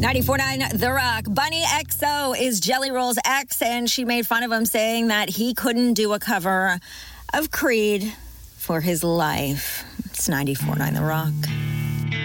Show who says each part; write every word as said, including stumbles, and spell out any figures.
Speaker 1: ninety-four point nine The Rock. Bunny X O is Jelly Roll's ex, and she made fun of him, saying that he couldn't do a cover of Creed for his life. It's ninety-four point nine The Rock.